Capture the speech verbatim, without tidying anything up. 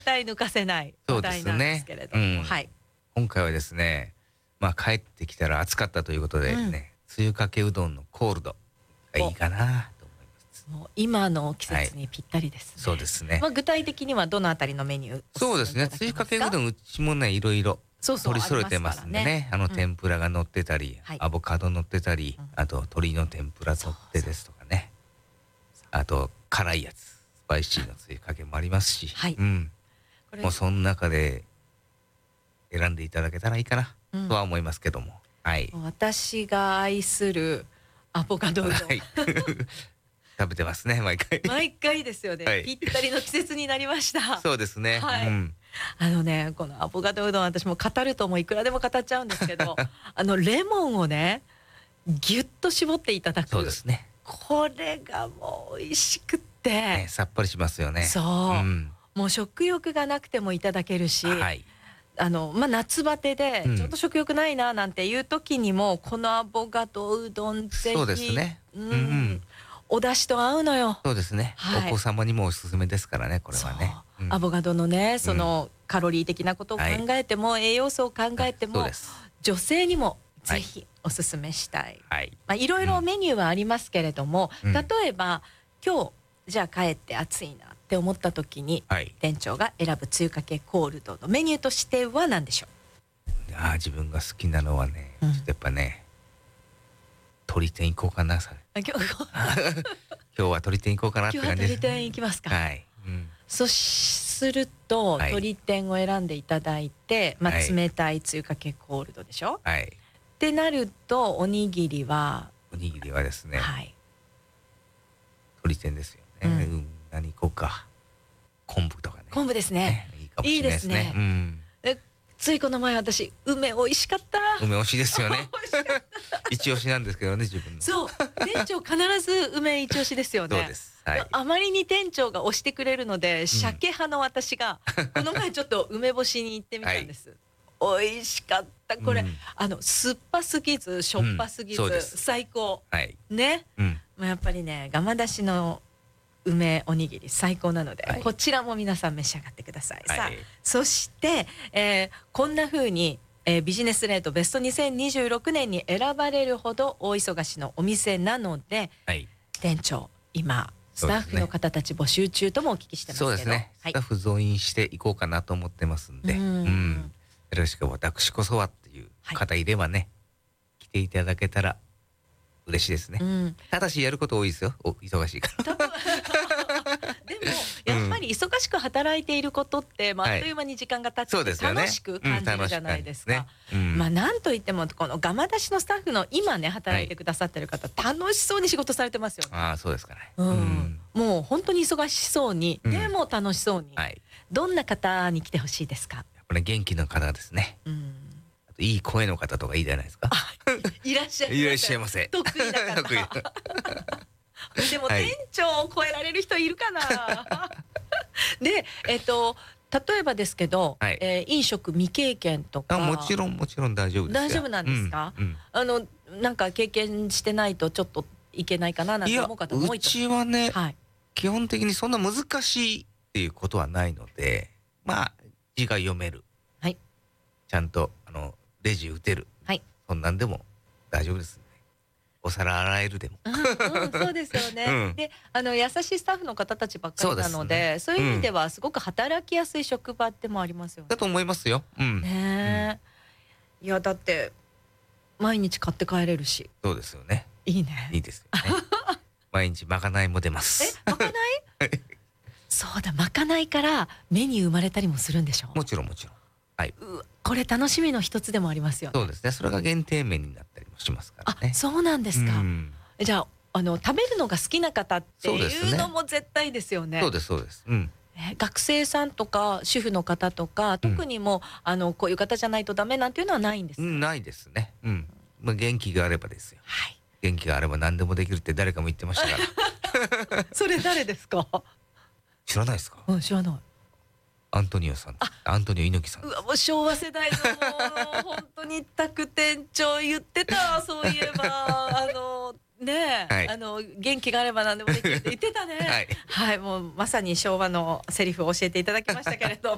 対抜かせない話題なんですけれども、 うん、 はい。 今回はですね、まあ帰ってきたら暑かったということでね、うん、つゆかけうどんのコールドがいいかなと思います。 もう今の季節にぴったりですね。 はい、そうですね。 まあ具体的にはどのあたりのメニュー？ そうですね。つゆかけうどんうちもねいろいろ取り揃えてますんでね。ねあの、うん、天ぷらが乗ってたり、はい、アボカド乗ってたり、うん、あと鶏の天ぷら乗ってですとかね。そうそうあと辛いやつ、スパイシーのつゆかけもありますし、はい、うん。もうその中で選んでいただけたらいいかな、うん、とは思いますけども、はい。 私が愛するアボカドうどん、はい、 食べてますね毎回。 毎回ですよね、はい。ぴったりの季節になりました。 そうですね。 はい。うん、あのねこのアボカドうどん私も語るともういくらでも語っちゃうんですけど、あのレモンをねギュッと絞っていただく。 そうですね。 これがもう美味しくって、ね、 さっぱりしますよね。 そう。うん、もう食欲がなくてもいただけるし。はい。あのまあ、夏バテでちょっと食欲ないななんていう時にも、うん、このアボカドうどんぜひそうですね、うんうん、 お出汁と合うのよ。 そうですね、はい、お子様にもおすすめですからねこれはね、 うん、アボカドのねその、うん、カロリー的なことを考えても、はい、栄養素を考えても女性にもぜひおすすめしたい、はい、まあ、いろいろメニューはありますけれども、うん、例えば今日じゃあ帰って暑いなって思った時に、はい、店長が選ぶつゆかけコールドのメニューとしては何でしょう？ あ自分が好きなのはね、うん、ちょっとやっぱね鶏天行こうかなさ今日今日は鶏天行こうかなって感じです。 今日は鶏天行きますか。 はい、うん、 そすると、はい、鶏天を選んでいただいて、まあ、冷たいつゆかけコールドでしょ。はい。ってなるとおにぎりはおにぎりはですね、はい、鶏天ですよね。うんうん、何行こうか。昆布とかね。 昆布ですね。 ねいいかもしれないですね。いいですね。うん。 ついこの前私梅美味しかった。 梅美味しいですよね。一押しなんですけどね自分の。 そう店長必ず梅一押しですよね。 そうです。はい。 あまりに店長が推してくれるので、うん、鮭派の私がこの前ちょっと梅干しに行ってみたんです。はい、美味しかったこれ、うん、あの酸っぱすぎずしょっぱすぎず、うん、最高。はい。ね。うん。まあやっぱりねガマ出しの梅おにぎり最高なので、はい、こちらも皆さん召し上がってください。はい、さあそして、えー、こんな風に、えー、ビジネスレートベストにせんにじゅうろくねんに選ばれるほど大忙しのお店なので、はい、店長今スタッフの方たち募集中ともお聞きしてますけど、 そうですね、はい、スタッフ増員していこうかなと思ってますんで、うん、うん、よろしく私こそはっていう方いればね、はい、来ていただけたら嬉しいですね、うん、ただしやること多いですよお忙しいからでもやっぱり忙しく働いていることって、うん、あっという間に時間が経って、はい、楽しく感じるじゃないですか。まあなんといってもこのガマ出しのスタッフの今ね働いてくださってる方、はい、楽しそうに仕事されてますよね。 ああそうですかね、 うんうん、もう本当に忙しそうに、うん、でも楽しそうに、はい、どんな方に来てほしいですか？ やっぱり元気の方ですね、うん、あといい声の方とかいいじゃないですか。 いらっしゃいませ。 いらっしゃいませ。 得意な方。でも店長を超えられる人いるかな。で、えっと例えばですけど、はい、えー、飲食未経験とか。 あ、もちろんもちろん大丈夫ですよ。 大丈夫なんですか？うんうん、あのなんか経験してないとちょっといけないかななんて思う方も多いと。 うちはね、はい、基本的にそんな難しいっていうことはないので、まあ字が読める。はい。ちゃんとあのレジ打てる。はい。そんなんでも大丈夫です。お皿洗えるでも、 うんうん、そうですよね、うん、であの優しいスタッフの方たちばっかりなので、そういう意味ではすごく働きやすい職場でもありますよね。 だと思いますよ、うん、 ねえ、うん、いやだって毎日買って帰れるし。 そうですよね。 いいね。 いいですよね。毎日まかないも出ます。 え、まかないそうだ、まかないからメニュー生まれたりもするんでしょう。 もちろんもちろん、はい、 うこれ楽しみの一つでもありますよね。 そうですね。それが限定麺になったりもしますからね。 あ、そうなんですか。うん、じゃあ、あの食べるのが好きな方っていうのも絶対ですよね。 そうですそうです。うん、 え学生さんとか主婦の方とか特にもう、うん、あのこういう方じゃないとダメなんていうのはないんですか？うん、 ないですね。うん。まあ元気があればですよ。はい。元気があれば何でもできるって誰かも言ってましたから。 それ誰ですか？ 知らないですか？ うん、知らない。 アントニオさん、アントニオ猪木さん。 うわ、もう昭和世代の本当に拓店長言ってた。そういえばあのね、はい、あの元気があれば何でもできるって言ってたね。はい、はい、もうまさに昭和のセリフを教えていただきましたけれども。